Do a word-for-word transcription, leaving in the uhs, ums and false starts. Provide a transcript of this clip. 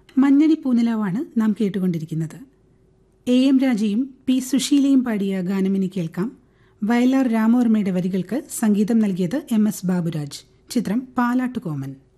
മഞ്ഞടി പൂനിലാവാണ് നാം കേട്ടുകൊണ്ടിരിക്കുന്നത്. A M രാജയും P സുശീലയും പാടിയ ഗാനമിനി കേൾക്കാം. വയലാർ രാമവർമ്മയുടെ വരികൾക്ക് സംഗീതം നൽകിയത് എം എസ് ബാബുരാജ്. ചിത്രം പാലാട്ടുകോമൻ.